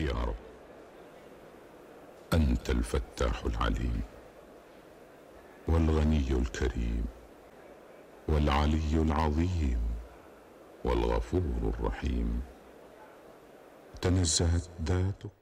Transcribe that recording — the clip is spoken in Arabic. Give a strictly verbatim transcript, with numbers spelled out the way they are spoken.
يا رب أنت الفتاح العليم والغني الكريم والعلي العظيم والغفور الرحيم. تنزهت ذاتك